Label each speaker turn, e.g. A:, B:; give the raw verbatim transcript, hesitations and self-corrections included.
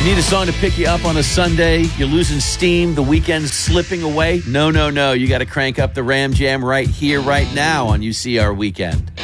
A: Need a song to pick you up on a Sunday? You're losing steam, the weekend's slipping away? No, no, no. You got to crank up the Ram Jam right here, right now on U C R Weekend.